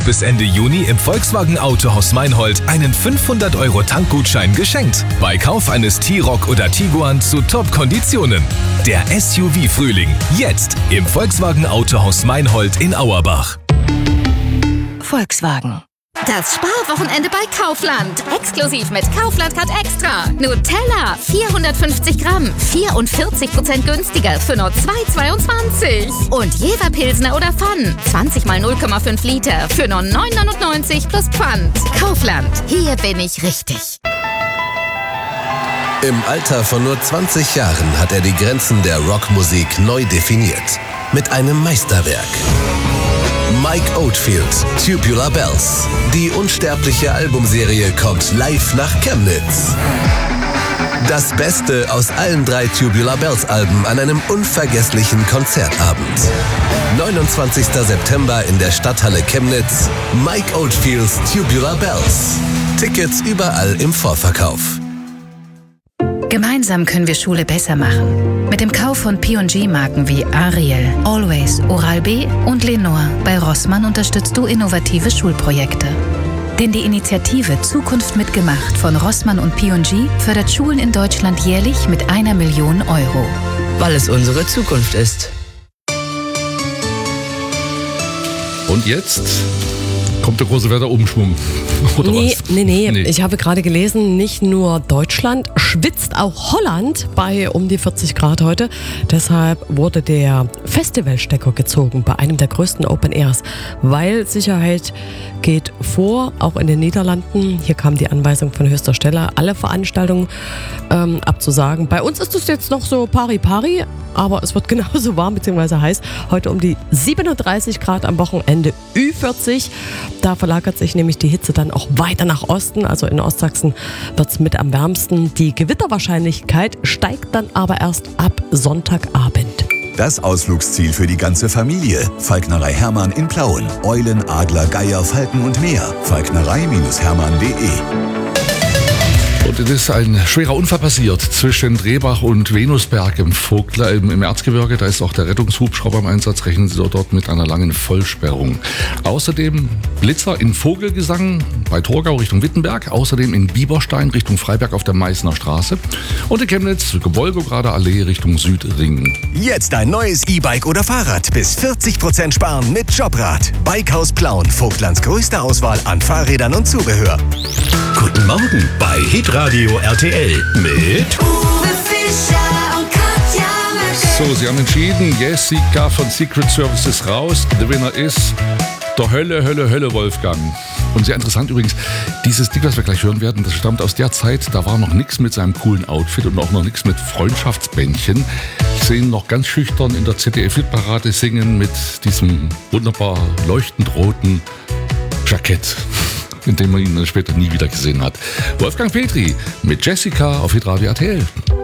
bis Ende Juni im Volkswagen Autohaus Meinhold einen 500€ Tankgutschein geschenkt. Bei Kauf eines T-Roc oder Tiguan zu Top-Konditionen. Der SUV-Frühling. Jetzt im Volkswagen Autohaus Meinhold in Auerbach. Volkswagen. Das Sparwochenende bei Kaufland. Exklusiv mit Kaufland Card Extra. Nutella 450 Gramm, 44% günstiger für nur 2,22. Und Jever Pilsner oder Pfann, 20 mal 0,5 Liter für nur 9,99 plus Pfand. Kaufland, hier bin ich richtig. Im Alter von nur 20 Jahren hat er die Grenzen der Rockmusik neu definiert. Mit einem Meisterwerk. Mike Oldfield, Tubular Bells. Die unsterbliche Albumserie kommt live nach Chemnitz. Das Beste aus allen 3 Tubular Bells Alben an einem unvergesslichen Konzertabend. 29. September in der Stadthalle Chemnitz. Mike Oldfields Tubular Bells. Tickets überall im Vorverkauf. Gemeinsam können wir Schule besser machen. Mit dem Kauf von P&G-Marken wie Ariel, Always, Oral-B und Lenore bei Rossmann unterstützt du innovative Schulprojekte. Denn die Initiative Zukunft mitgemacht von Rossmann und P&G fördert Schulen in Deutschland jährlich mit 1 Million Euro. Weil es unsere Zukunft ist. Und jetzt kommt der große Wetterumschwung. Oder Nee. Nee. Ich habe gerade gelesen, nicht nur Deutschland schwitzt, auch Holland bei um die 40 Grad heute. Deshalb wurde der Festivalstecker gezogen bei einem der größten Open Airs, weil Sicherheit geht vor, auch in den Niederlanden. Hier kam die Anweisung von höchster Stelle, alle Veranstaltungen abzusagen. Bei uns ist es jetzt noch so pari-pari, aber es wird genauso warm bzw. heiß. Heute um die 37 Grad, am Wochenende Ü40. Da verlagert sich nämlich die Hitze dann auch weiter nach Osten. Also in Ostsachsen wird es mit am wärmsten. Die Gewitterwahrscheinlichkeit steigt dann aber erst ab Sonntagabend. Das Ausflugsziel für die ganze Familie. Falknerei Hermann in Plauen. Eulen, Adler, Geier, Falken und mehr. Falknerei-hermann.de. Und es ist ein schwerer Unfall passiert zwischen Drehbach und Venusberg im Erzgebirge. Da ist auch der Rettungshubschrauber im Einsatz. Rechnen Sie dort mit einer langen Vollsperrung. Außerdem Blitzer in Vogelgesang bei Torgau Richtung Wittenberg. Außerdem in Bieberstein Richtung Freiberg auf der Meißner Straße. Und in Chemnitz, Wolgograder Allee Richtung Südring. Jetzt ein neues E-Bike oder Fahrrad. Bis 40% sparen mit Jobrad. Bikehaus Plauen. Vogtlands größte Auswahl an Fahrrädern und Zubehör. Guten Morgen bei Hitradio RTL mit Uwe Fischer und Katja Möcke. So, Sie haben entschieden, Jessica von Secret Services raus. Der Winner ist der Hölle Wolfgang. Und sehr interessant übrigens, dieses Ding, was wir gleich hören werden, das stammt aus der Zeit, da war noch nichts mit seinem coolen Outfit und auch noch nichts mit Freundschaftsbändchen. Ich sehe ihn noch ganz schüchtern in der ZDF-Hitparade singen mit diesem wunderbar leuchtend roten Jackett, in dem man ihn später nie wieder gesehen hat. Wolfgang Petri mit Jessica auf Hitradio RTL.